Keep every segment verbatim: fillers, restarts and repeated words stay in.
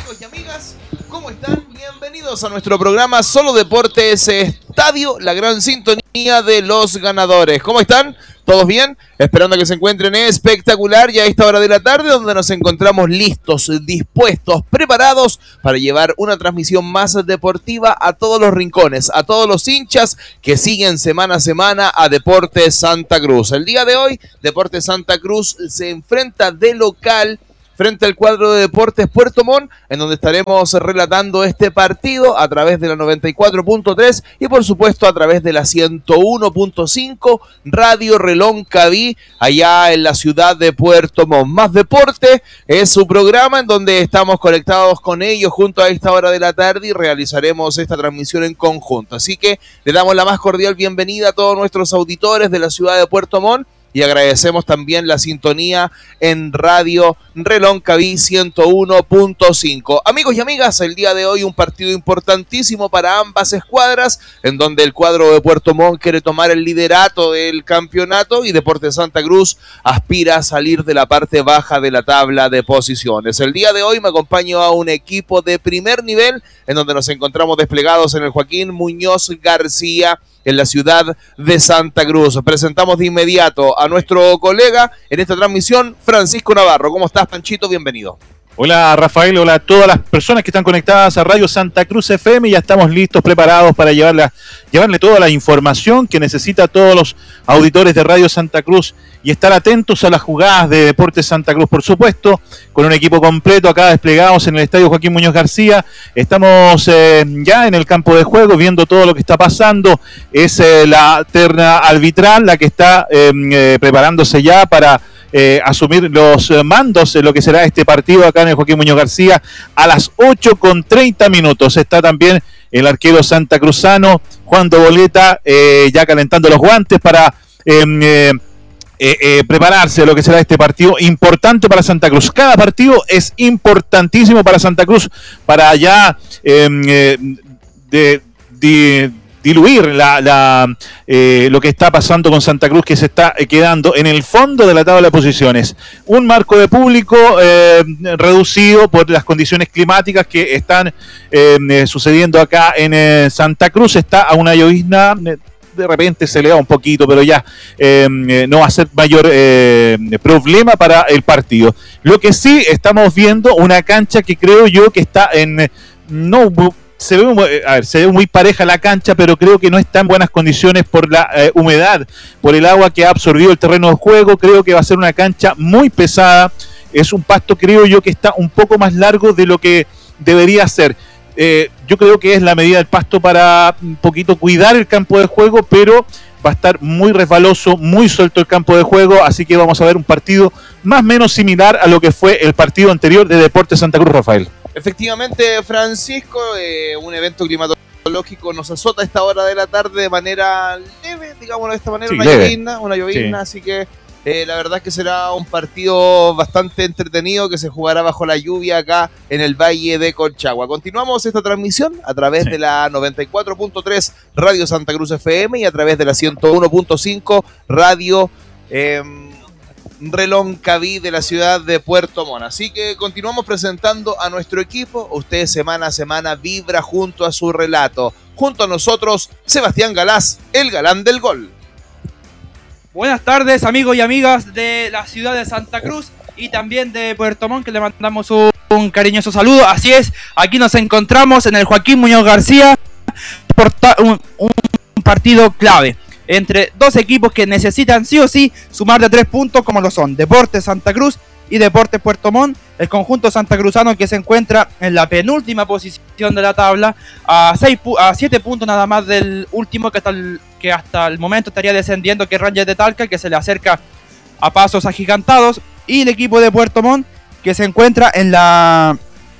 amigos y amigas, ¿cómo están? Bienvenidos a nuestro programa Solo Deportes Estadio, la gran sintonía de los ganadores. ¿Cómo están? ¿Todos bien? Esperando que se encuentren espectacular ya a esta hora de la tarde, donde nos encontramos listos, dispuestos, preparados para llevar una transmisión más deportiva a todos los rincones, a todos los hinchas que siguen semana a semana a Deportes Santa Cruz. El día de hoy, Deportes Santa Cruz se enfrenta de local frente al cuadro de Deportes Puerto Montt, en donde estaremos relatando este partido a través de la noventa y cuatro punto tres y por supuesto a través de la ciento uno punto cinco Radio Reloncaví, allá en la ciudad de Puerto Montt. Más Deporte es su programa en donde estamos conectados con ellos junto a esta hora de la tarde y realizaremos esta transmisión en conjunto. Así que le damos la más cordial bienvenida a todos nuestros auditores de la ciudad de Puerto Montt. Y agradecemos también la sintonía en Radio Reloncaví ciento uno punto cinco. Amigos y amigas, el día de hoy un partido importantísimo para ambas escuadras, en donde el cuadro de Puerto Montt quiere tomar el liderato del campeonato y Deportes Santa Cruz aspira a salir de la parte baja de la tabla de posiciones. El día de hoy me acompaño a un equipo de primer nivel, en donde nos encontramos desplegados en el Joaquín Muñoz García, en la ciudad de Santa Cruz. Presentamos de inmediato a nuestro colega en esta transmisión, Francisco Navarro. ¿Cómo estás, Panchito? Bienvenido. Hola, Rafael. Hola a todas las personas que están conectadas a Radio Santa Cruz F M. Ya estamos listos, preparados para llevarla, llevarle toda la información que necesita a todos los auditores de Radio Santa Cruz y estar atentos a las jugadas de Deportes Santa Cruz, por supuesto, con un equipo completo acá desplegados en el Estadio Joaquín Muñoz García. Estamos eh, ya en el campo de juego viendo todo lo que está pasando. Es eh, la terna arbitral la que está eh, eh, preparándose ya para Eh, asumir los eh, mandos de lo que será este partido acá en el Joaquín Muñoz García a las ocho con treinta minutos. Está también el arquero santacruzano Juan Doboleta eh, ya calentando los guantes para eh, eh, eh, eh, prepararse a lo que será este partido importante para Santa Cruz. Cada partido es importantísimo para Santa Cruz para ya eh, eh, de, de diluir la, la, eh, lo que está pasando con Santa Cruz, que se está quedando en el fondo de la tabla de posiciones. Un marco de público eh, reducido por las condiciones climáticas que están eh, sucediendo acá en eh, Santa Cruz. Está a una llovizna, de repente se le da un poquito, pero ya eh, no va a ser mayor eh, problema para el partido. Lo que sí estamos viendo, una cancha que creo yo que está en... no Se ve, a ver, se ve muy pareja la cancha, pero creo que no está en buenas condiciones por la eh, humedad, por el agua que ha absorbido el terreno de juego. Creo que va a ser una cancha muy pesada. Es un pasto, creo yo, que está un poco más largo de lo que debería ser. Eh, yo creo que es la medida del pasto para un poquito cuidar el campo de juego, pero va a estar muy resbaloso, muy suelto el campo de juego, así que vamos a ver un partido más o menos similar a lo que fue el partido anterior de Deportes Santa Cruz, Rafael. Efectivamente, Francisco, eh, un evento climatológico nos azota a esta hora de la tarde de manera leve, digámoslo de esta manera, sí, una leve. llovizna, una llovizna, sí. Así que eh, la verdad es que será un partido bastante entretenido que se jugará bajo la lluvia acá en el Valle de Colchagua. Continuamos esta transmisión a través sí. de la noventa y cuatro punto tres Radio Santa Cruz F M y a través de la ciento uno punto cinco Radio eh, Reloncaví de la ciudad de Puerto Montt. Así que continuamos presentando a nuestro equipo. Usted semana a semana vibra junto a su relato. Junto a nosotros, Sebastián Galás, el galán del gol. Buenas tardes, amigos y amigas de la ciudad de Santa Cruz y también de Puerto Montt, que le mandamos un, un cariñoso saludo. Así es, aquí nos encontramos en el Joaquín Muñoz García, un, un partido clave entre dos equipos que necesitan sí o sí sumar de tres puntos, como lo son Deportes Santa Cruz y Deportes Puerto Montt. El conjunto santacruzano, que se encuentra en la penúltima posición de la tabla, a, seis, a siete puntos nada más del último, que hasta, el, que hasta el momento estaría descendiendo, que es Rangers de Talca, que se le acerca a pasos agigantados. Y el equipo de Puerto Montt, que se encuentra en la,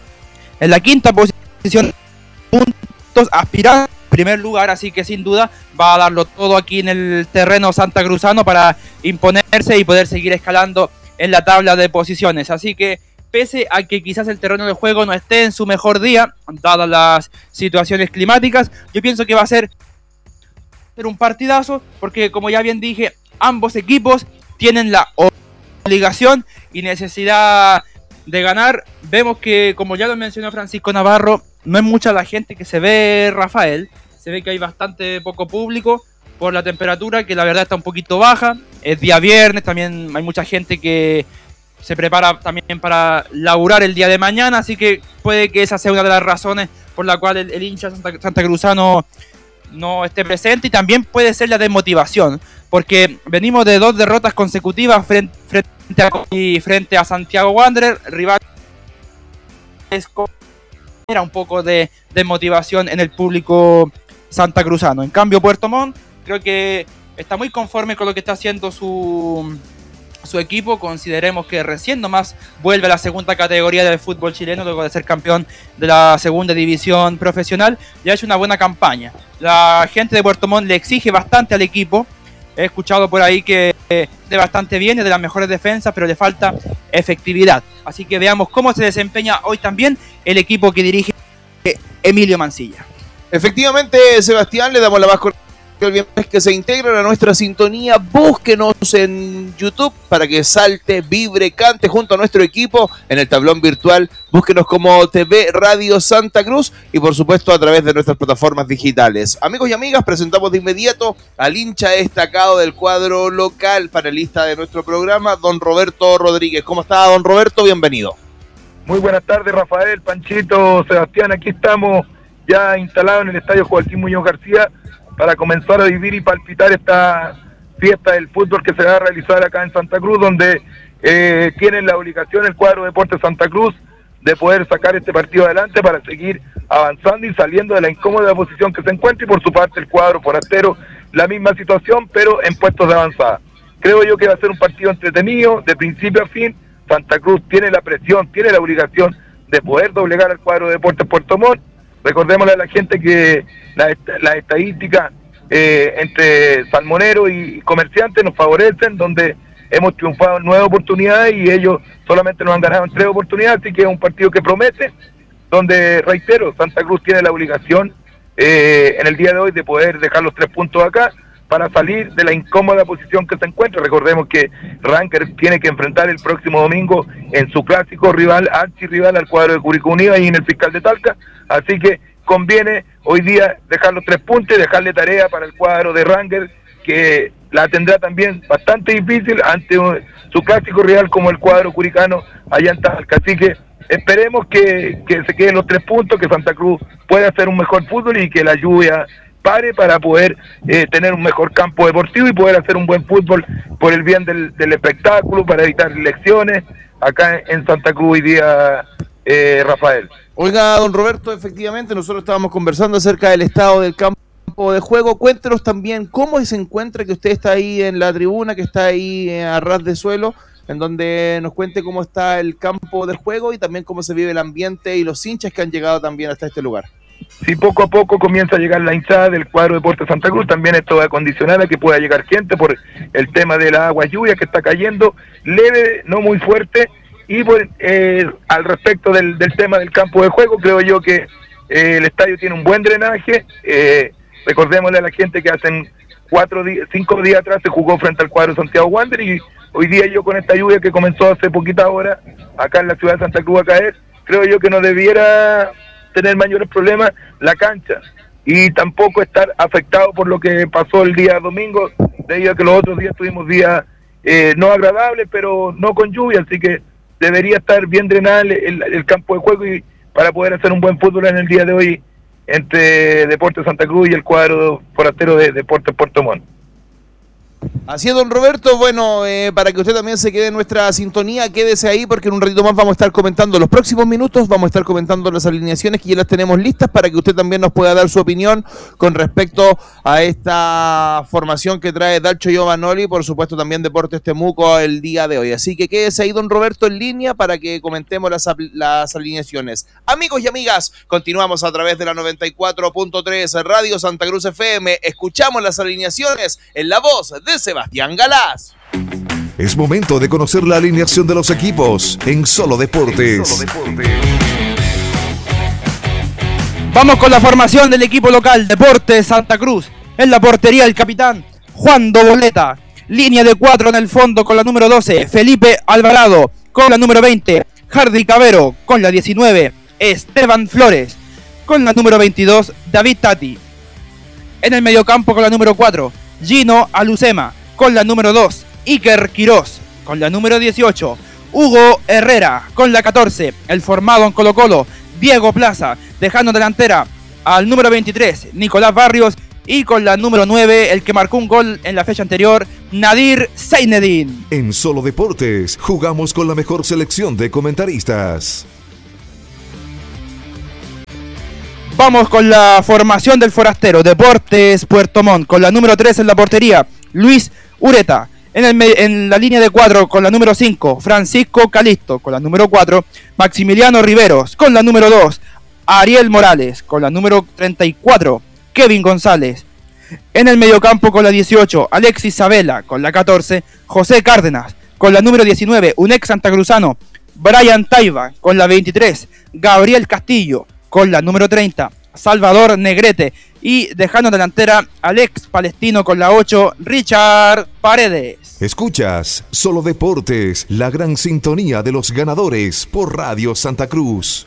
en la quinta posición, puntos aspirando primer lugar, así que sin duda va a darlo todo aquí en el terreno santacruzano para imponerse y poder seguir escalando en la tabla de posiciones. Así que pese a que quizás el terreno de juego no esté en su mejor día, dadas las situaciones climáticas, yo pienso que va a ser un partidazo, porque como ya bien dije, ambos equipos tienen la obligación y necesidad de ganar. Vemos que, como ya lo mencionó Francisco Navarro, no es mucha la gente que se ve, Rafael. Se ve que hay bastante poco público por la temperatura, que la verdad está un poquito baja. Es día viernes, también hay mucha gente que se prepara también para laburar el día de mañana, así que puede que esa sea una de las razones por la cual el, el hincha santa, santacruzano no esté presente, y también puede ser la desmotivación, porque venimos de dos derrotas consecutivas frente, frente, a, y frente a Santiago Wanderers, rival era un poco de desmotivación en el público santacruzano. En cambio, Puerto Montt creo que está muy conforme con lo que está haciendo su su equipo. Consideremos que recién nomás vuelve a la segunda categoría del fútbol chileno luego de ser campeón de la segunda división profesional, y ha hecho una buena campaña. La gente de Puerto Montt le exige bastante al equipo. He escuchado por ahí que de bastante bien, es de las mejores defensas, pero le falta efectividad. Así que veamos cómo se desempeña hoy también el equipo que dirige Emilio Mancilla. Efectivamente, Sebastián, le damos la más cordial bienvenida que se integran a nuestra sintonía. Búsquenos en YouTube para que salte, vibre, cante junto a nuestro equipo en el tablón virtual. Búsquenos como T V Radio Santa Cruz y por supuesto a través de nuestras plataformas digitales. Amigos y amigas, presentamos de inmediato al hincha destacado del cuadro local, panelista de nuestro programa, don Roberto Rodríguez. ¿Cómo está, don Roberto? Bienvenido. Muy buenas tardes, Rafael, Panchito, Sebastián. Aquí estamos ya instalados en el estadio Joaquín Muñoz García para comenzar a vivir y palpitar esta fiesta del fútbol que se va a realizar acá en Santa Cruz, donde eh, tienen la obligación el cuadro Deportes Santa Cruz de poder sacar este partido adelante para seguir avanzando y saliendo de la incómoda posición que se encuentra, y por su parte el cuadro forastero la misma situación, pero en puestos de avanzada. Creo yo que va a ser un partido entretenido de principio a fin. Santa Cruz tiene la presión, tiene la obligación de poder doblegar al cuadro de Deportes Puerto Montt. Recordémosle a la gente que las la estadísticas eh, entre salmoneros y comerciantes nos favorecen, donde hemos triunfado en nueve oportunidades y ellos solamente nos han ganado en tres oportunidades, así que es un partido que promete, donde, reitero, Santa Cruz tiene la obligación eh, en el día de hoy de poder dejar los tres puntos acá para salir de la incómoda posición que se encuentra. Recordemos que Ranger tiene que enfrentar el próximo domingo en su clásico rival, archirrival, al cuadro de Curicó Unido, ahí en el Fiscal de Talca, así que conviene hoy día dejar los tres puntos y dejarle tarea para el cuadro de Ranger, que la tendrá también bastante difícil ante un, su clásico rival como el cuadro curicano allá en Talca. Así que esperemos que, que se queden los tres puntos, que Santa Cruz pueda hacer un mejor fútbol y que la lluvia pare para poder eh, tener un mejor campo deportivo y poder hacer un buen fútbol por el bien del, del espectáculo, para evitar lesiones acá en Santa Cruz hoy día, eh, Rafael. Oiga, don Roberto, efectivamente nosotros estábamos conversando acerca del estado del campo de juego. Cuéntenos también cómo se encuentra, que usted está ahí en la tribuna, que está ahí a ras de suelo, en donde nos cuente cómo está el campo de juego y también cómo se vive el ambiente y los hinchas que han llegado también hasta este lugar. Si poco a poco comienza a llegar la hinchada del cuadro Deportes Santa Cruz, también esto va a condicionar a que pueda llegar gente por el tema de la agua lluvia que está cayendo, leve, no muy fuerte, y por, eh, al respecto del, del tema del campo de juego, creo yo que eh, el estadio tiene un buen drenaje. Eh, recordémosle a la gente que hace cuatro días, cinco días atrás se jugó frente al cuadro Santiago Wanderers, y hoy día yo con esta lluvia que comenzó hace poquita hora acá en la ciudad de Santa Cruz a caer, creo yo que no debiera tener mayores problemas la cancha y tampoco estar afectado por lo que pasó el día domingo, debido a que los otros días tuvimos días eh, no agradables, pero no con lluvia, así que debería estar bien drenado el, el, el campo de juego y para poder hacer un buen fútbol en el día de hoy entre Deportes Santa Cruz y el cuadro forastero de Deportes Puerto Montt. Así es, don Roberto. Bueno, eh, para que usted también se quede en nuestra sintonía, quédese ahí porque en un ratito más vamos a estar comentando los próximos minutos, vamos a estar comentando las alineaciones que ya las tenemos listas para que usted también nos pueda dar su opinión con respecto a esta formación que trae Dalcho Giovanoli, por supuesto también Deportes Temuco el día de hoy. Así que quédese ahí, don Roberto, en línea para que comentemos las, las alineaciones. Amigos y amigas, continuamos a través de la noventa y cuatro punto tres Radio Santa Cruz F M. Escuchamos las alineaciones en la voz de Sebastián Galás. Es momento de conocer la alineación de los equipos en Solo Deportes. En Solo Deportes. Vamos con la formación del equipo local, Deportes Santa Cruz. En la portería el capitán Juan Doboleta. Línea de cuatro en el fondo con la número doce, Felipe Alvarado. Con la número veinte, Hardy Cabero. Con la diecinueve, Esteban Flores. Con la número veintidós, David Tati. En el mediocampo con la número cuatro, Gino Alucema. Con la número dos, Iker Quirós. Con la número dieciocho, Hugo Herrera. Con la catorce, el formado en Colo Colo, Diego Plaza. Dejando delantera al número veintitrés, Nicolás Barrios. Y con la número nueve, el que marcó un gol en la fecha anterior, Nadir Zeinedine. En Solo Deportes, jugamos con la mejor selección de comentaristas. Vamos con la formación del forastero, Deportes Puerto Montt. Con la número tres en la portería, Luis Ureta. En, el, en la línea de cuatro, con la número cinco, Francisco Calisto. Con la número cuatro, Maximiliano Riveros. Con la número dos, Ariel Morales. Con la número treinta y cuatro, Kevin González. En el mediocampo con la dieciocho, Alexis Sabela. Con la catorce, José Cárdenas. Con la número diecinueve, un ex santacruzano, Brian Taiba. Con la veintitrés, Gabriel Castillo. Con la número treinta, Salvador Negrete. Y dejando delantera al ex palestino con la ocho, Richard Paredes. Escuchas Solo Deportes, la gran sintonía de los ganadores por Radio Santa Cruz.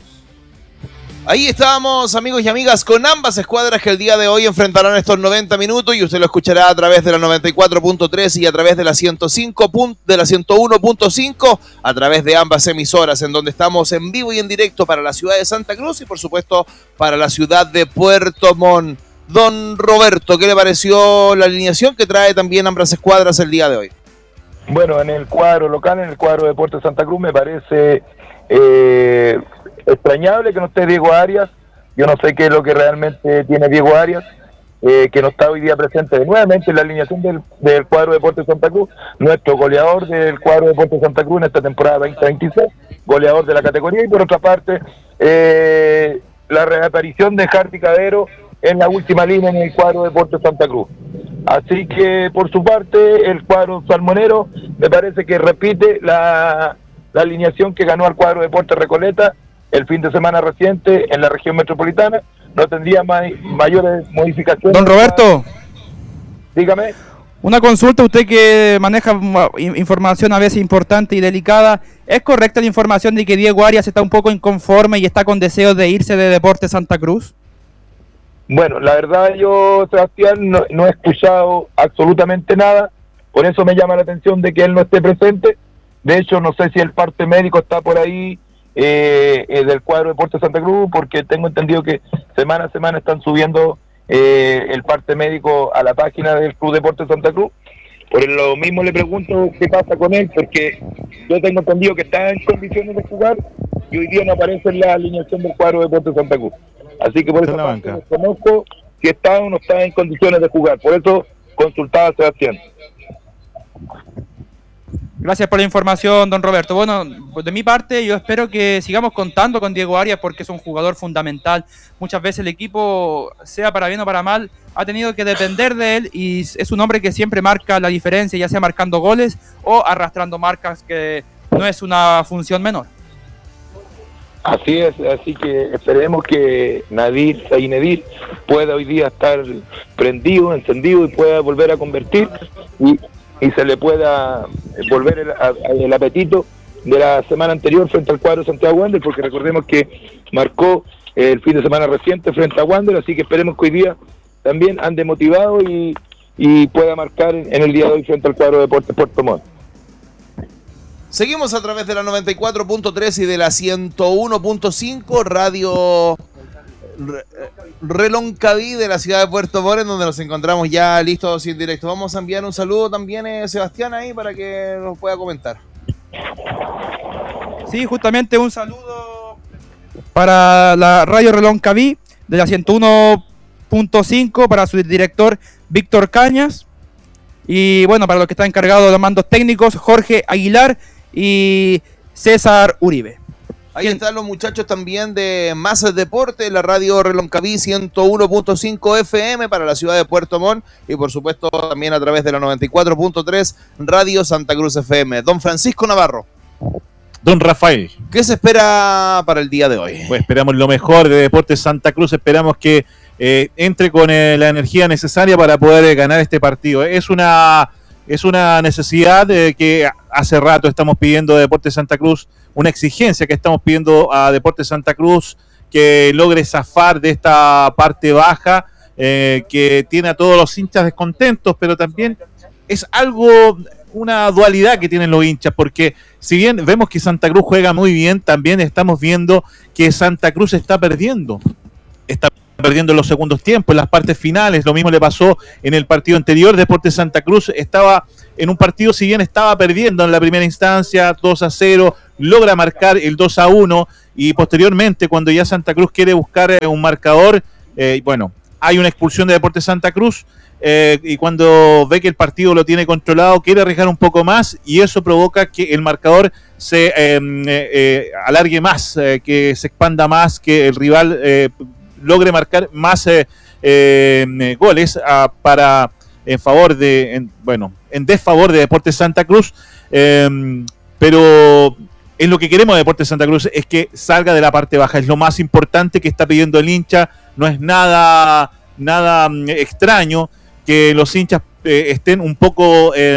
Ahí estábamos, amigos y amigas, con ambas escuadras que el día de hoy enfrentarán estos noventa minutos y usted lo escuchará a través de la noventa y cuatro punto tres y a través de la ciento cinco, de la ciento uno punto cinco, a través de ambas emisoras, en donde estamos en vivo y en directo para la ciudad de Santa Cruz y por supuesto para la ciudad de Puerto Montt. Don Roberto, ¿qué le pareció la alineación que trae también ambas escuadras el día de hoy? Bueno, en el cuadro local, en el cuadro de Deportes Santa Cruz, me parece eh, extrañable que no esté Diego Arias. Yo no sé qué es lo que realmente tiene Diego Arias, eh, que no está hoy día presente nuevamente en la alineación del, del cuadro de Deportes Santa Cruz, nuestro goleador del cuadro de Deportes Santa Cruz en esta temporada veinte veintiséis, goleador de la categoría, y por otra parte, eh, la reaparición de Hardy Cabero en la última línea en el cuadro de Deportes Santa Cruz. Así que por su parte el cuadro salmonero me parece que repite la, la alineación que ganó al cuadro de Deportes Recoleta el fin de semana reciente en la región metropolitana. No tendría may, mayores modificaciones. Don Roberto, dígame. Una consulta, usted que maneja información a veces importante y delicada, ¿es correcta la información de que Diego Arias está un poco inconforme y está con deseos de irse de Deportes Santa Cruz? Bueno, la verdad yo, Sebastián, no, no he escuchado absolutamente nada, por eso me llama la atención de que él no esté presente. De hecho, no sé si el parte médico está por ahí eh, eh, del cuadro de Deportes Santa Cruz, porque tengo entendido que semana a semana están subiendo eh, el parte médico a la página del Club Deportes Santa Cruz. Por lo mismo le pregunto qué pasa con él, porque yo tengo entendido que está en condiciones de jugar y hoy día no aparece en la alineación del cuadro de Deportes Santa Cruz. Así que por eso desconozco si está o no está en condiciones de jugar. Por eso consultaba a Sebastián. Gracias por la información, don Roberto. Bueno, de mi parte yo espero que sigamos contando con Diego Arias porque es un jugador fundamental. Muchas veces el equipo, sea para bien o para mal, ha tenido que depender de él y es un hombre que siempre marca la diferencia, ya sea marcando goles o arrastrando marcas, que no es una función menor. Así es, así que esperemos que Nadir Zeinedine pueda hoy día estar prendido, encendido y pueda volver a convertir y, y se le pueda volver el, a, el apetito de la semana anterior frente al cuadro de Santiago Wander, porque recordemos que marcó el fin de semana reciente frente a Wander, así que esperemos que hoy día también ande motivado y, y pueda marcar en el día de hoy frente al cuadro de Deportes Puerto Montt. Seguimos a través de la noventa y cuatro punto tres y de la ciento uno punto cinco, Radio Reloncaví de la ciudad de Puerto Montt, en donde nos encontramos ya listos y en directo. Vamos a enviar un saludo también a eh, Sebastián ahí para que nos pueda comentar. Sí, justamente un saludo para la Radio Reloncaví de la ciento uno punto cinco, para su director Víctor Cañas y bueno, para los que están encargados de los mandos técnicos, Jorge Aguilar y César Uribe. Ahí están los muchachos también de Más Deporte, la radio Reloncaví ciento uno punto cinco F M para la ciudad de Puerto Montt y por supuesto también a través de la noventa y cuatro punto tres Radio Santa Cruz F M. Don Francisco Navarro. Don Rafael. ¿Qué se espera para el día de hoy? Pues esperamos lo mejor de Deportes Santa Cruz, esperamos que eh, entre con eh, la energía necesaria para poder eh, ganar este partido. Es una es una necesidad eh, que hace rato estamos pidiendo a Deportes Santa Cruz, una exigencia que estamos pidiendo a Deportes Santa Cruz, que logre zafar de esta parte baja, eh, que tiene a todos los hinchas descontentos, pero también es algo, una dualidad que tienen los hinchas, porque si bien vemos que Santa Cruz juega muy bien, también estamos viendo que Santa Cruz está perdiendo, está perdiendo en los segundos tiempos, en las partes finales. Lo mismo le pasó en el partido anterior. Deportes Santa Cruz estaba en un partido, si bien estaba perdiendo en la primera instancia dos a cero, logra marcar el dos a uno, y posteriormente, cuando ya Santa Cruz quiere buscar un marcador, eh, bueno, hay una expulsión de Deportes Santa Cruz, eh, y cuando ve que el partido lo tiene controlado, quiere arriesgar un poco más, y eso provoca que el marcador se eh, eh, alargue más, eh, que se expanda más, que el rival eh, logre marcar más eh, eh, goles a, para en favor de, en, bueno, en desfavor de Deportes Santa Cruz, eh, pero es lo que queremos de Deportes Santa Cruz, es que salga de la parte baja, es lo más importante que está pidiendo el hincha, no es nada, nada extraño que los hinchas eh, estén un poco eh,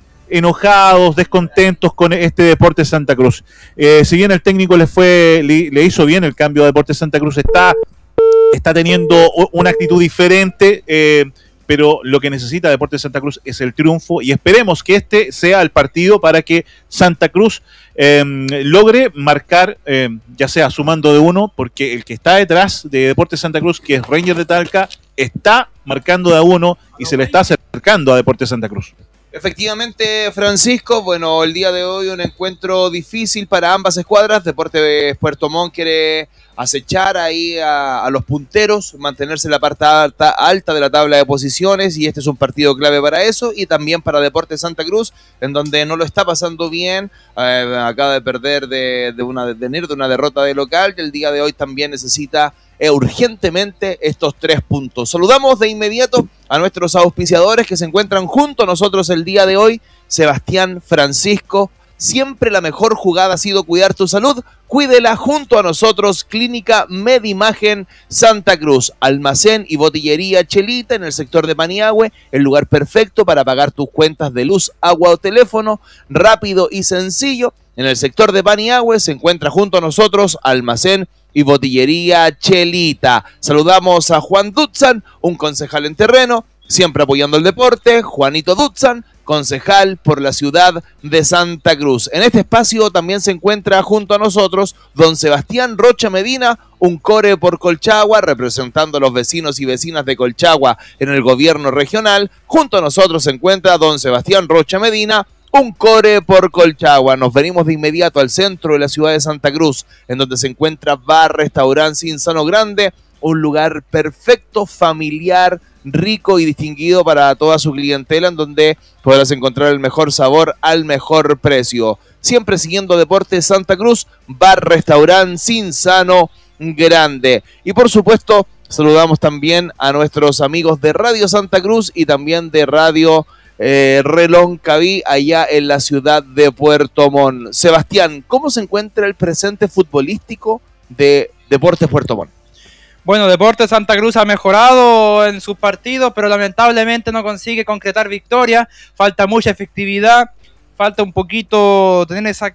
enojados, descontentos con este Deportes Santa Cruz. Eh, si bien el técnico le fue, le, le hizo bien el cambio a Deportes Santa Cruz, está, está teniendo una actitud diferente, eh, pero lo que necesita Deportes Santa Cruz es el triunfo, y esperemos que este sea el partido para que Santa Cruz eh, logre marcar, eh, ya sea sumando de uno, porque el que está detrás de Deportes Santa Cruz, que es Rangers de Talca, está marcando de a uno y se le está acercando a Deportes Santa Cruz. Efectivamente, Francisco, bueno, el día de hoy un encuentro difícil para ambas escuadras. Deportes Puerto Montt quiere acechar ahí a, a los punteros, mantenerse en la parte alta, alta de la tabla de posiciones, y este es un partido clave para eso, y también para Deportes Santa Cruz, en donde no lo está pasando bien, eh, acaba de perder de, de, una, de venir de una derrota de local, y el día de hoy también necesita eh, urgentemente estos tres puntos. Saludamos de inmediato a nuestros auspiciadores que se encuentran junto a nosotros el día de hoy. Sebastián, Francisco, siempre la mejor jugada ha sido cuidar tu salud. Cuídela junto a nosotros. Clínica Medimagen Santa Cruz, almacén y botillería Chelita en el sector de Paniagüe, el lugar perfecto para pagar tus cuentas de luz, agua o teléfono, rápido y sencillo. En el sector de Paniagüe se encuentra junto a nosotros almacén y botillería Chelita. Saludamos a Juan Dutzan, un concejal en terreno, siempre apoyando el deporte. Juanito Dutzan, concejal por la ciudad de Santa Cruz. En este espacio también se encuentra junto a nosotros don Sebastián Rocha Medina, un core por Colchagua, representando a los vecinos y vecinas de Colchagua en el gobierno regional. Junto a nosotros se encuentra don Sebastián Rocha Medina, un core por Colchagua. Nos venimos de inmediato al centro de la ciudad de Santa Cruz, en donde se encuentra Bar Restaurant Cinzano Grande, un lugar perfecto, familiar, rico y distinguido para toda su clientela, en donde podrás encontrar el mejor sabor al mejor precio. Siempre siguiendo Deportes Santa Cruz, Bar Restaurant Cinzano Grande. Y por supuesto, saludamos también a nuestros amigos de Radio Santa Cruz y también de Radio eh, Reloncaví, allá en la ciudad de Puerto Montt. Sebastián, ¿cómo se encuentra el presente futbolístico de Deportes Puerto Montt? Bueno, Deportes Santa Cruz ha mejorado en sus partidos, pero lamentablemente no consigue concretar victoria. Falta mucha efectividad, falta un poquito tener esa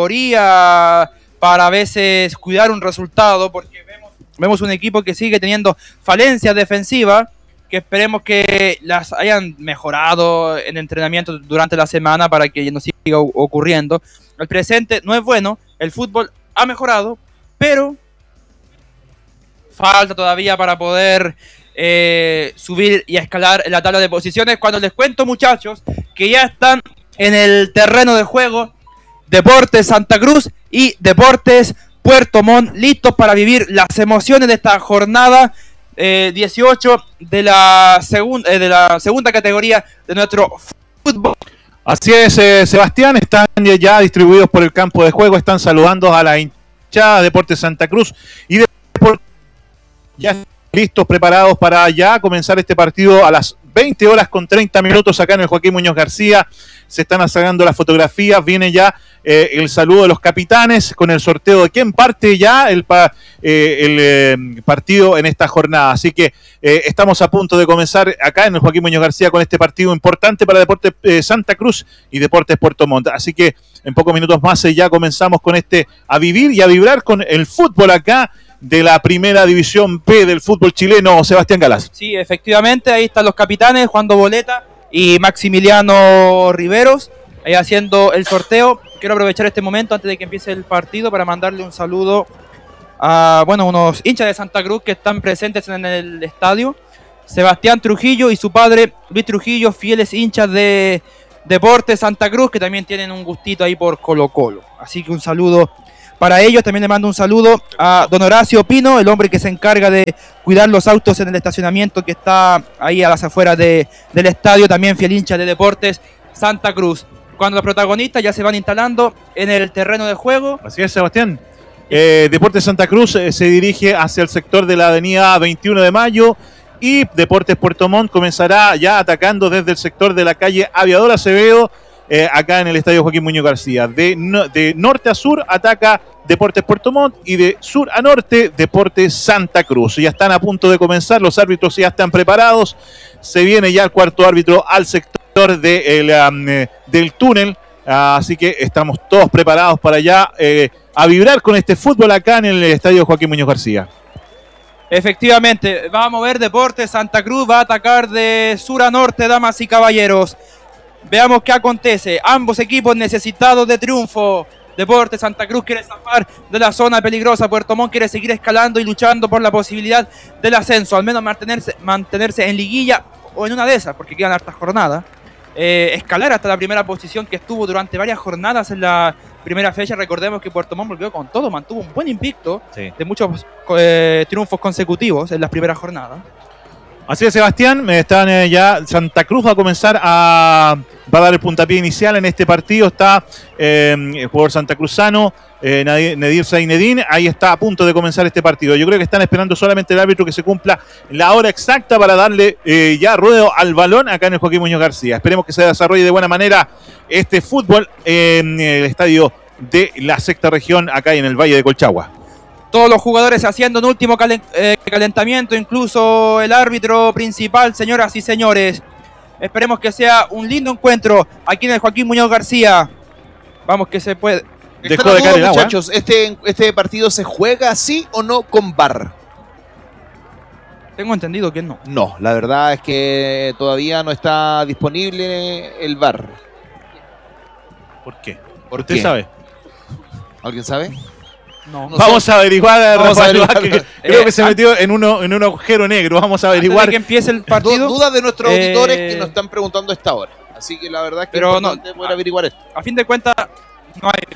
categoría para a veces cuidar un resultado, porque vemos, vemos un equipo que sigue teniendo falencias defensivas, que esperemos que las hayan mejorado en entrenamiento durante la semana para que no siga ocurriendo. El presente no es bueno, el fútbol ha mejorado, pero falta todavía para poder eh, subir y escalar en la tabla de posiciones. Cuando les cuento, muchachos, que ya están en el terreno de juego Deportes Santa Cruz y Deportes Puerto Montt, listos para vivir las emociones de esta jornada eh, dieciocho de la, segun, eh, de la segunda categoría de nuestro fútbol. Así es, eh, Sebastián, están ya distribuidos por el campo de juego, están saludando a la hinchada de Deportes Santa Cruz y de ya listos, preparados para ya comenzar este partido a las veinte horas con treinta minutos acá en el Joaquín Muñoz García. Se están sacando las fotografías, viene ya eh, el saludo de los capitanes con el sorteo de quién parte ya el, pa, eh, el eh, partido en esta jornada. Así que eh, estamos a punto de comenzar acá en el Joaquín Muñoz García con este partido importante para Deportes eh, Santa Cruz y Deportes Puerto Montt. Así que en pocos minutos más eh, ya comenzamos con este a vivir y a vibrar con el fútbol acá de la primera división B del fútbol chileno. Sebastián Galaz. Sí, efectivamente, ahí están los capitanes, Juan Boleta y Maximiliano Riveros, ahí haciendo el sorteo. Quiero aprovechar este momento antes de que empiece el partido para mandarle un saludo a, bueno, unos hinchas de Santa Cruz que están presentes en el estadio. Sebastián Trujillo y su padre Luis Trujillo, fieles hinchas de Deportes Santa Cruz, que también tienen un gustito ahí por Colo Colo. Así que un saludo para ellos. También le mando un saludo a don Horacio Pino, el hombre que se encarga de cuidar los autos en el estacionamiento que está ahí a las afueras de, del estadio, también fiel hincha de Deportes Santa Cruz. Cuando los protagonistas ya se van instalando en el terreno de juego. Así es, Sebastián. Eh, Deportes Santa Cruz eh, se dirige hacia el sector de la avenida veintiuno de mayo y Deportes Puerto Montt comenzará ya atacando desde el sector de la calle Aviador Acevedo, Eh, acá en el estadio Joaquín Muñoz García. De, no, de norte a sur ataca Deportes Puerto Montt y de sur a norte Deportes Santa Cruz. Ya están a punto de comenzar, los árbitros ya están preparados. Se viene ya el cuarto árbitro al sector de el, um, eh, del túnel. Uh, así que estamos todos preparados para ya eh, a vibrar con este fútbol acá en el estadio Joaquín Muñoz García. Efectivamente, va a mover Deportes Santa Cruz, va a atacar de sur a norte, damas y caballeros. Veamos qué acontece. Ambos equipos necesitados de triunfo. Deportes Santa Cruz quiere zafar de la zona peligrosa. Puerto Montt quiere seguir escalando y luchando por la posibilidad del ascenso. Al menos mantenerse, mantenerse en liguilla o en una de esas, porque quedan hartas jornadas. Eh, escalar hasta la primera posición que estuvo durante varias jornadas en la primera fecha. Recordemos que Puerto Montt volvió con todo. Mantuvo un buen invicto sí. de muchos eh, triunfos consecutivos en las primeras jornadas. Así es, Sebastián, están eh, ya Santa Cruz va a comenzar a va a dar el puntapié inicial en este partido. Está eh, el jugador santacruzano eh, Nedir Zainedín, ahí está a punto de comenzar este partido. Yo creo que están esperando solamente el árbitro que se cumpla la hora exacta para darle eh, ya ruedo al balón acá en el Joaquín Muñoz García. Esperemos que se desarrolle de buena manera este fútbol en el estadio de la sexta región acá en el Valle de Colchagua. Todos los jugadores haciendo un último calentamiento, incluso el árbitro principal, señoras y señores. Esperemos que sea un lindo encuentro aquí en el Joaquín Muñoz García. Vamos que se puede. Dejó de caer el agua. Muchachos, ¿este, ¿este partido se juega sí o no con V A R? Tengo entendido que no. No, la verdad es que todavía no está disponible el V A R. ¿Por qué? ¿Por ¿Usted qué? sabe? ¿Alguien sabe? No, no Vamos sé. a averiguar, Vamos Rafael, a averiguar. Que eh, creo que se metió en, uno, en un agujero negro. Vamos a averiguar. Antes de que empiece el partido. Dudas de nuestros eh... auditores que nos están preguntando a esta hora. Así que la verdad es que Pero es importante no, poder a, averiguar esto. A fin de cuentas, no hay.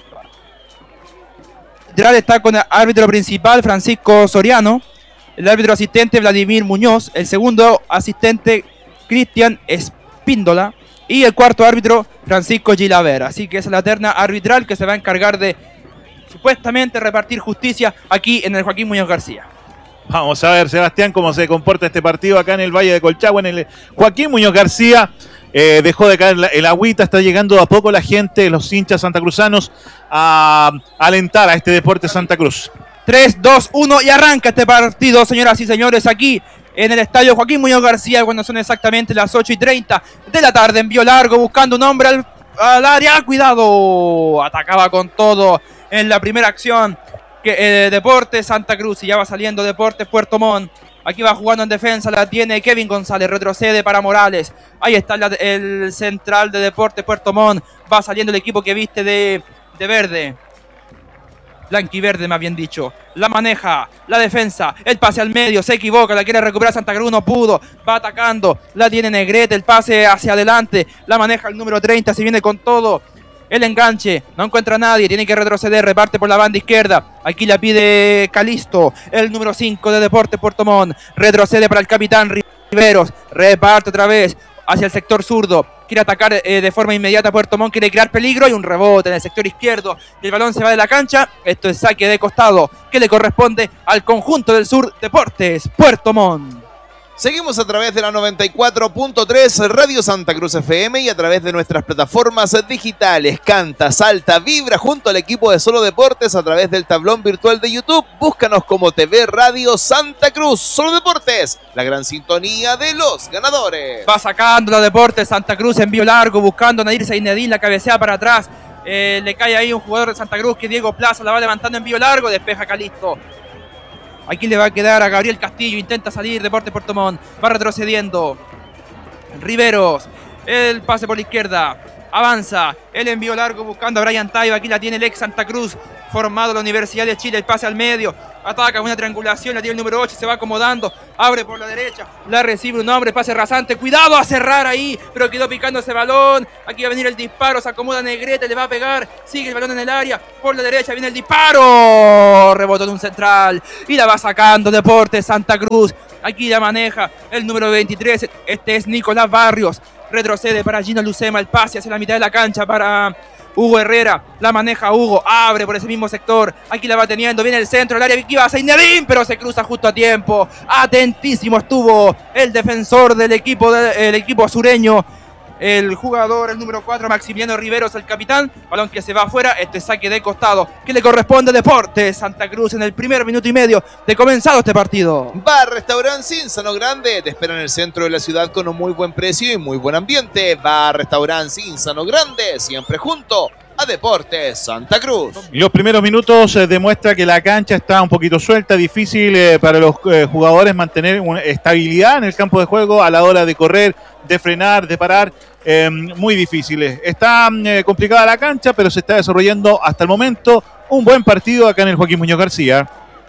El está con el árbitro principal, Francisco Soriano. El árbitro asistente, Vladimir Muñoz. El segundo asistente, Cristian Espíndola. Y el cuarto árbitro, Francisco Gilavera. Así que esa es la terna arbitral que se va a encargar de supuestamente repartir justicia aquí en el Joaquín Muñoz García. Vamos a ver, Sebastián, cómo se comporta este partido acá en el Valle de Colchagua, en el Joaquín Muñoz García. Eh, dejó de caer la, el agüita, está llegando a poco la gente, los hinchas santacruzanos, a, a alentar a este Deporte Santa Cruz. tres, dos, uno y arranca este partido, señoras y señores, aquí en el estadio Joaquín Muñoz García, cuando son exactamente las ocho y treinta de la tarde. Envío largo buscando un hombre al, al área. ¡Cuidado! Atacaba con todo en la primera acción que eh, Deportes Santa Cruz, y ya va saliendo Deportes Puerto Montt. Aquí va jugando en defensa, la tiene Kevin González, retrocede para Morales. Ahí está la, el central de Deportes Puerto Montt. Va saliendo el equipo que viste de, de verde. Blanquiverde, más bien dicho. La maneja, la defensa, el pase al medio, se equivoca, la quiere recuperar Santa Cruz, no pudo. Va atacando, la tiene Negrete, el pase hacia adelante. La maneja el número treinta, se viene con todo. El enganche, no encuentra a nadie, tiene que retroceder, reparte por la banda izquierda. Aquí la pide Calisto, el número cinco de Deportes Puerto Montt. Retrocede para el capitán Riveros, reparte otra vez hacia el sector zurdo. quiere atacar eh, de forma inmediata Puerto Montt, quiere crear peligro y un rebote en el sector izquierdo. Y el balón se va de la cancha. Esto es saque de costado que le corresponde al conjunto del Sur Deportes Puerto Montt. Seguimos a través de la noventa y cuatro punto tres Radio Santa Cruz F M y a través de nuestras plataformas digitales. Canta, salta, vibra junto al equipo de Solo Deportes a través del tablón virtual de YouTube. Búscanos como T V Radio Santa Cruz. Solo Deportes, la gran sintonía de los ganadores. Va sacando los Deportes Santa Cruz, envío largo, buscando a Nadir Zainedín, la cabecea para atrás. Eh, le cae ahí un jugador de Santa Cruz que Diego Plaza la va levantando, envío largo, despeja Calisto. Aquí le va a quedar a Gabriel Castillo, intenta salir Deportes Puerto Montt, va retrocediendo. Riveros, el pase por la izquierda, avanza, el envío largo buscando a Brian Taiba, aquí la tiene el ex Santa Cruz, formado en la Universidad de Chile, el pase al medio, ataca una triangulación, la tiene el número ocho, se va acomodando, abre por la derecha, la recibe un hombre, pase rasante, cuidado a cerrar ahí, pero quedó picando ese balón, aquí va a venir el disparo, se acomoda Negrete, le va a pegar, sigue el balón en el área, por la derecha viene el disparo, rebotó de un central, y la va sacando Deportes Santa Cruz, aquí la maneja el número veintitrés, este es Nicolás Barrios, retrocede para Gino Lucema, el pase hacia la mitad de la cancha para Hugo Herrera, la maneja Hugo, abre por ese mismo sector, aquí la va teniendo, viene el centro, el área, aquí va Zainedín, pero se cruza justo a tiempo, atentísimo estuvo el defensor del equipo, del equipo sureño, el jugador, el número cuatro, Maximiliano Riveros, el capitán, balón que se va afuera, este saque de costado, que le corresponde a Deportes Santa Cruz en el primer minuto y medio de comenzado este partido. Bar Restaurant Cinzano Grande, te espera en el centro de la ciudad con un muy buen precio y muy buen ambiente. Bar Restaurant Cinzano Grande, siempre junto a Deportes Santa Cruz. Los primeros minutos eh, demuestra que la cancha está un poquito suelta, difícil eh, para los eh, jugadores mantener una estabilidad en el campo de juego a la hora de correr, de frenar, de parar. Eh, muy difíciles. Está eh, complicada la cancha, pero se está desarrollando hasta el momento un buen partido acá en el Joaquín Muñoz García.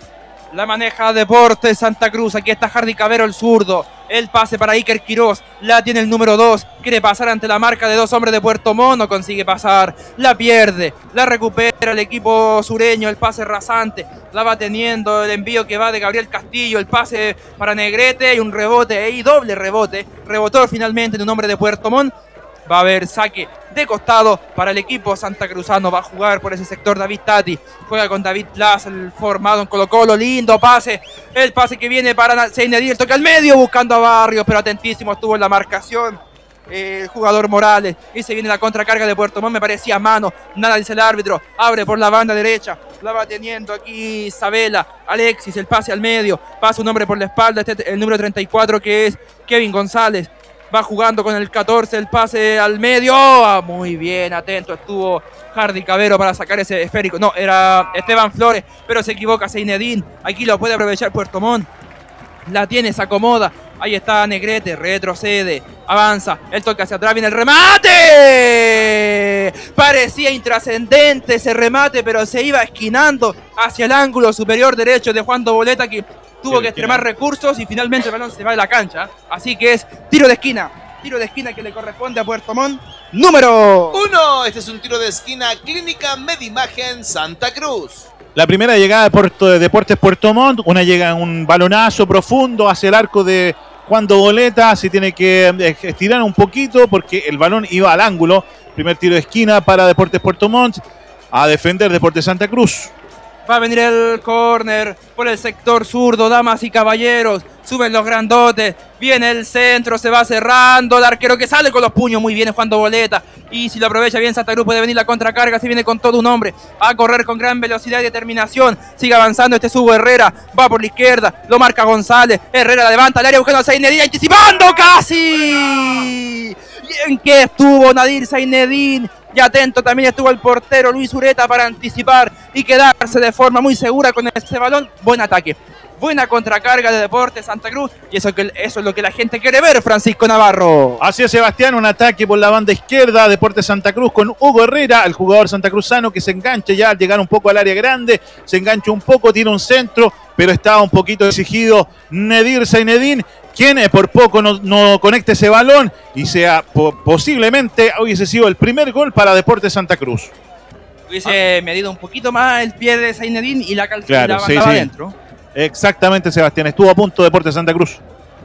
La maneja Deportes Santa Cruz, aquí está Hardy Cabero, el zurdo, el pase para Iker Quiroz, la tiene el número dos, quiere pasar ante la marca de dos hombres de Puerto Montt, no consigue pasar, la pierde, la recupera el equipo sureño, el pase rasante, la va teniendo, el envío que va de Gabriel Castillo, el pase para Negrete y un rebote, y doble rebote, rebotó finalmente en un hombre de Puerto Montt. Va a haber saque de costado para el equipo santacruzano. Va a jugar por ese sector David Tati. Juega con David Plaza, el formado en Colo Colo. Lindo pase. El pase que viene para Zainedín. El toque al medio buscando a Barrios, pero atentísimo estuvo en la marcación eh, el jugador Morales. Y se viene la contracarga de Puerto Montt. Me parecía mano. Nada dice el árbitro. Abre por la banda derecha. La va teniendo aquí Isabela. Alexis, el pase al medio. Pasa un hombre por la espalda. Este, el número treinta y cuatro que es Kevin González. Va jugando con el catorce, el pase al medio. Ah, muy bien, atento estuvo Hardy Cabero para sacar ese esférico. No, era Esteban Flores, pero se equivoca Zainedín. Aquí lo puede aprovechar Puerto Montt. La tiene, se acomoda. Ahí está Negrete, retrocede, avanza. El toque hacia atrás, viene el remate. Parecía intrascendente ese remate, pero se iba esquinando hacia el ángulo superior derecho de Juan Doboleta, que tuvo que extremar recursos y finalmente el balón se va de la cancha. Así que es tiro de esquina. Tiro de esquina que le corresponde a Puerto Montt. Número uno. Este es un tiro de esquina Clínica Medimagen Santa Cruz. La primera llegada de, Puerto, de Deportes Puerto Montt. Una llega en un balonazo profundo hacia el arco de Juan Doboleta. Se tiene que estirar un poquito porque el balón iba al ángulo. Primer tiro de esquina para Deportes Puerto Montt. A defender Deportes Santa Cruz. Va a venir el córner por el sector zurdo, damas y caballeros. Suben los grandotes. Viene el centro, se va cerrando. El arquero que sale con los puños. Muy bien, Juan Doboleta. Y si lo aprovecha bien Santa Cruz, puede venir la contracarga. Se viene con todo un hombre. A correr con gran velocidad y determinación. Sigue avanzando este Hugo Herrera. Va por la izquierda. Lo marca González. Herrera la levanta al área buscando a Zainedín. Anticipando casi. Bien que estuvo Nadir Zainedín. Y atento también estuvo el portero Luis Ureta para anticipar y quedarse de forma muy segura con ese balón. Buen ataque, buena contracarga de Deportes Santa Cruz. Y eso, que, eso es lo que la gente quiere ver, Francisco Navarro. Así es, Sebastián, un ataque por la banda izquierda, Deportes Santa Cruz con Hugo Herrera, el jugador santacruzano que se engancha ya al llegar un poco al área grande. Se engancha un poco, tiene un centro, pero estaba un poquito exigido Nadir Zainedín, quien eh, por poco no, no conecta ese balón y sea po posiblemente hubiese sido el primer gol para Deportes Santa Cruz. Hubiese ah. medido un poquito más el pie de Zainedín y la calzada claro, sí, sí. adentro. Exactamente, Sebastián, estuvo a punto Deportes Santa Cruz.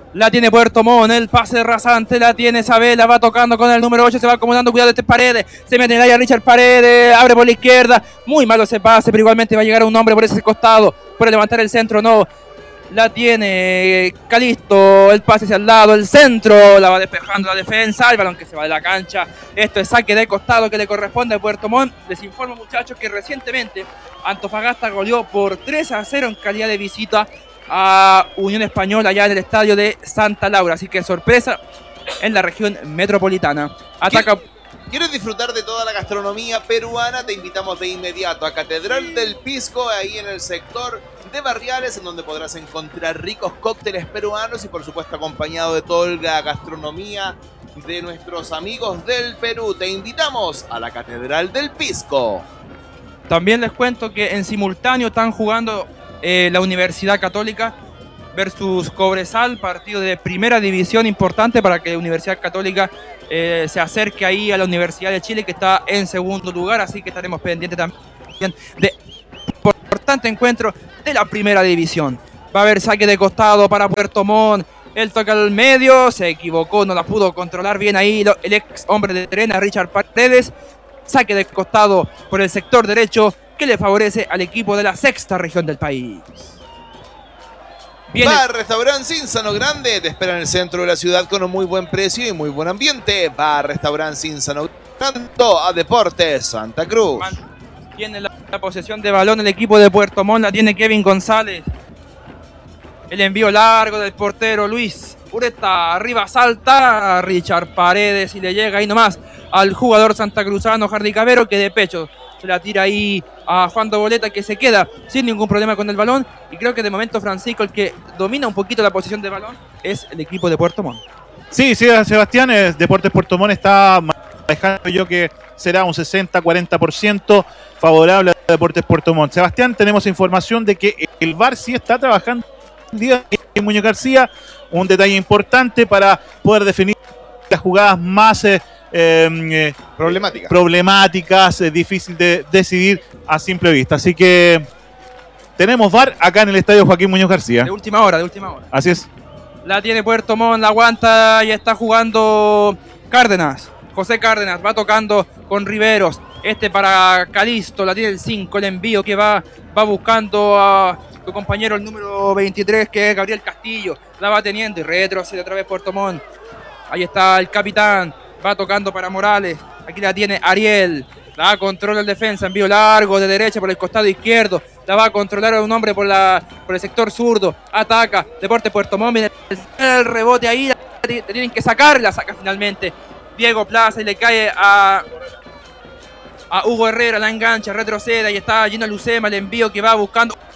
La tiene Puerto Montt, el pase rasante, la tiene Sabela, va tocando con el número ocho, se va acomodando, cuidado de este Paredes, se mete en el área Richard Paredes, abre por la izquierda, muy malo ese pase, pero igualmente va a llegar un hombre por ese costado, puede levantar el centro, no, la tiene Calisto, el pase hacia el lado, el centro, la va despejando la defensa, el balón que se va de la cancha, esto es saque de costado que le corresponde a Puerto Montt. Les informo, muchachos, que recientemente Antofagasta goleó por tres a cero en calidad de visita a Unión Española allá en el estadio de Santa Laura, así que sorpresa en la región metropolitana. Ataca. ¿Quieres disfrutar de toda la gastronomía peruana? Te invitamos de inmediato a Catedral del Pisco, ahí en el sector de Barriales, en donde podrás encontrar ricos cócteles peruanos y por supuesto acompañado de toda la gastronomía de nuestros amigos del Perú. Te invitamos a la Catedral del Pisco. También les cuento que en simultáneo están jugando eh, la Universidad Católica versus Cobresal, partido de primera división importante para que la Universidad Católica eh, se acerque ahí a la Universidad de Chile, que está en segundo lugar, así que estaremos pendientes también de importante encuentro de la primera división. Va a haber saque de costado para Puerto Montt, el toque al medio, se equivocó, no la pudo controlar bien ahí el ex hombre de Terena, Richard Paredes. Saque de costado por el sector derecho que le favorece al equipo de la sexta región del país. Viene. Bar Restaurant Cinzano Grande te espera en el centro de la ciudad con un muy buen precio y muy buen ambiente. Bar Restaurant Cinzano Grande a Deportes Santa Cruz. Tiene la, la posesión de balón el equipo de Puerto Montt, la tiene Kevin González. El envío largo del portero Luis Ureta, arriba salta Richard Paredes y le llega ahí nomás al jugador santacruzano Hardy Cabero, que de pecho se la tira ahí a Juan Doboleta, que se queda sin ningún problema con el balón. Y creo que de momento Francisco, el que domina un poquito la posición de balón, es el equipo de Puerto Montt. Sí, sí, Sebastián, Deportes Puerto Montt está manejando yo que será un sesenta cuarenta por ciento favorable a Deportes Puerto Montt. Sebastián, tenemos información de que el V A R sí está trabajando en Muñoz García, un detalle importante para poder definir las jugadas más eh, eh, problemáticas, problemáticas eh, difícil de decidir a simple vista. Así que tenemos V A R acá en el estadio Joaquín Muñoz García. De última hora, de última hora. Así es. La tiene Puerto Montt, la aguanta y está jugando Cárdenas. José Cárdenas va tocando con Riveros. Este para Calisto, la tiene el cinco, el envío que va, va buscando a su compañero el número veintitrés, que es Gabriel Castillo. La va teniendo y retrocede otra vez Puerto Montt. Ahí está el capitán, va tocando para Morales. Aquí la tiene Ariel. La va a controlar el defensa, envío largo de derecha por el costado izquierdo. La va a controlar a un hombre por, la, por el sector zurdo. Ataca Deportes Puerto Montt. El, el rebote ahí, la, la tienen que sacar. La saca finalmente Diego Plaza y le cae a, a Hugo Herrera. La engancha, retrocede. Ahí está Gino Lucema, el envío que va buscando